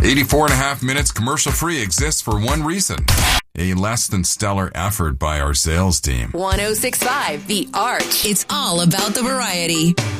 84 and a half minutes commercial-free exists for one reason. A less than stellar effort by our sales team. 106.5 The Arch. It's all about the variety.